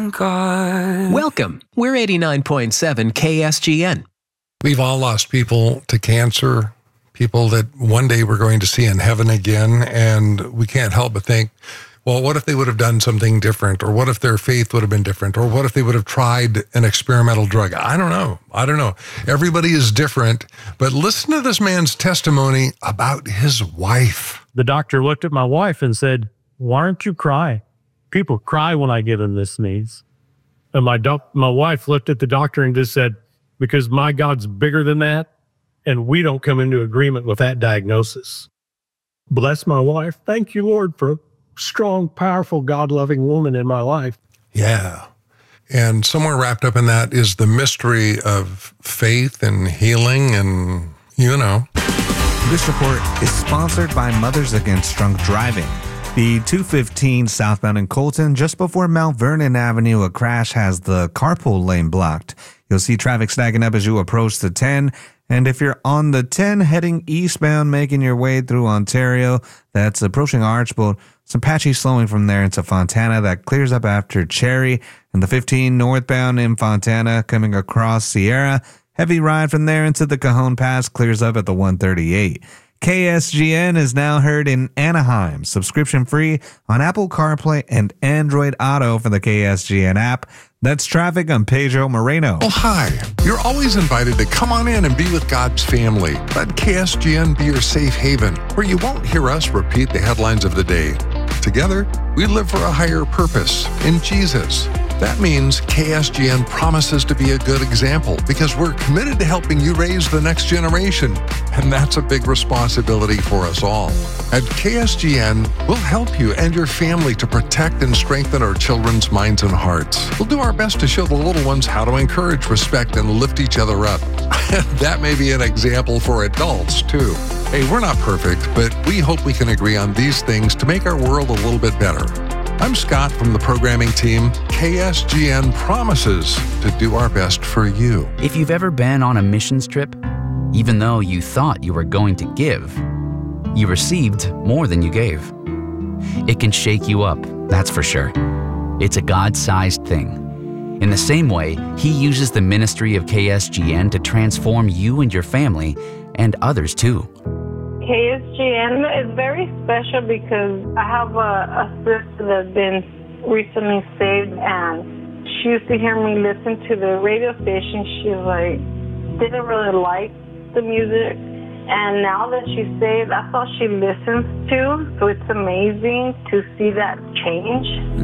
God. Welcome. We're 89.7 KSGN. We've all lost people to cancer, people that one day we're going to see in heaven again, and we can't help but think, well, what if they would have done something different? Or what if their faith would have been different? Or what if they would have tried an experimental drug? I don't know. Everybody is different, but listen to this man's testimony about his wife. The doctor looked at my wife and said, "Why don't you cry? People cry when I give them this sneeze." And my wife looked at the doctor and just said, "Because my God's bigger than that, and we don't come into agreement with that diagnosis." Bless my wife. Thank you, Lord, for a strong, powerful, God-loving woman in my life. Yeah. And somewhere wrapped up in that is the mystery of faith and healing and, This report is sponsored by Mothers Against Drunk Driving. The 215 southbound in Colton, just before Mount Vernon Avenue, a crash has the carpool lane blocked. You'll see traffic stacking up as you approach the 10. And if you're on the 10 heading eastbound, making your way through Ontario, that's approaching Archbold, some patchy slowing from there into Fontana that clears up after Cherry. And the 15 northbound in Fontana coming across Sierra, heavy ride from there into the Cajon Pass clears up at the 138. KSGN is now heard in Anaheim, subscription free on Apple CarPlay and Android Auto for the KSGN app. That's traffic. I'm Pedro Moreno. Oh, hi. You're always invited to come on in and be with God's family. Let KSGN be your safe haven, where you won't hear us repeat the headlines of the day. Together, we live for a higher purpose in Jesus. That means KSGN promises to be a good example because we're committed to helping you raise the next generation. And that's a big responsibility for us all. At KSGN, we'll help you and your family to protect and strengthen our children's minds and hearts. We'll do our best to show the little ones how to encourage, respect, and lift each other up. That may be an example for adults, too. Hey, we're not perfect, but we hope we can agree on these things to make our world a little bit better. I'm Scott from the programming team. KSGN promises to do our best for you. If you've ever been on a missions trip, even though you thought you were going to give, you received more than you gave. It can shake you up, that's for sure. It's a God-sized thing. In the same way, He uses the ministry of KSGN to transform you and your family and others too. KSGN is very special because I have a sister that's been recently saved, and she used to hear me listen to the radio station. She didn't really like the music, and now that she's saved, that's all she listens to. So it's amazing to see that change.